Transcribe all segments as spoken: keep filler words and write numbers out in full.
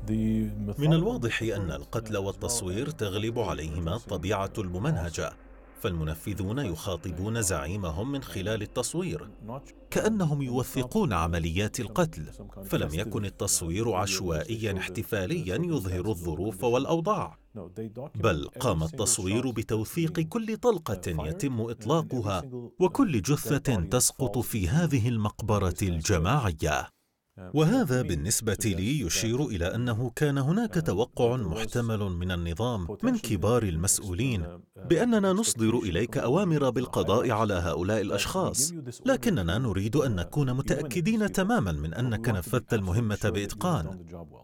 من الواضح أن القتل والتصوير تغلب عليهما الطبيعة الممنهجة، فالمنفذون يخاطبون زعيمهم من خلال التصوير كأنهم يوثقون عمليات القتل، فلم يكن التصوير عشوائيا احتفاليا يظهر الظروف والأوضاع، بل قام التصوير بتوثيق كل طلقة يتم إطلاقها وكل جثة تسقط في هذه المقبرة الجماعية. وهذا بالنسبة لي يشير إلى أنه كان هناك توقع محتمل من النظام من كبار المسؤولين بأننا نصدر إليك أوامر بالقضاء على هؤلاء الأشخاص، لكننا نريد أن نكون متأكدين تماما من أنك نفذت المهمة بإتقان.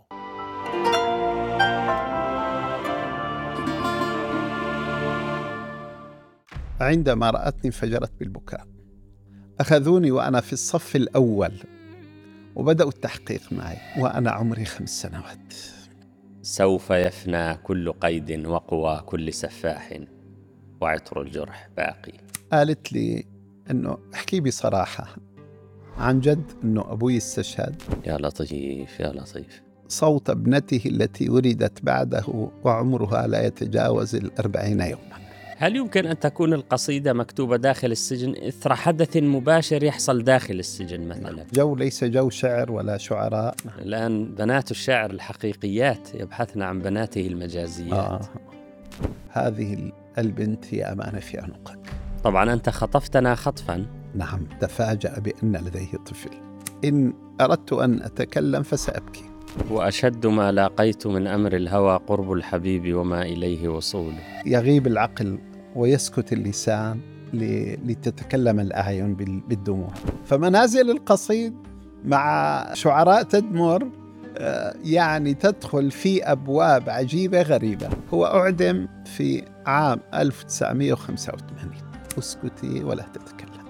عندما رأتني فجرت بالبكاء، أخذوني وأنا في الصف الأول وبدأوا التحقيق معي وأنا عمري خمس سنوات. سوف يفنى كل قيد وقوى كل سفاح وعطر الجرح باقي. قالت لي أنه احكي بصراحة عن جد أنه أبوي استشهد. يا لطيف يا لطيف. صوت ابنته التي ولدت بعده وعمرها لا يتجاوز الأربعين يوما. هل يمكن أن تكون القصيدة مكتوبة داخل السجن إثر حدث مباشر يحصل داخل السجن مثلا؟ جو ليس جو شعر ولا شعراء. الآن بنات الشاعر الحقيقيات يبحثن عن بناته المجازيات. آه. هذه البنت هي أمانة في عنقك. طبعا أنت خطفتنا خطفا. نعم، تفاجأ بأن لديه طفل. إن أردت أن أتكلم فسأبكي. وأشد ما لاقيت من أمر الهوى قرب الحبيب وما إليه وصوله. يغيب العقل ويسكت اللسان لتتكلم الأعين بالدموع. فمنازل القصيد مع شعراء تدمر يعني تدخل في أبواب عجيبة غريبة. هو أعدم في عام ألف وتسعمائة وخمسة وثمانين. اسكتي ولا تتكلم،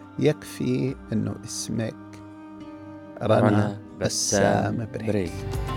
يكفي أنه اسمك رنا بسام بريك.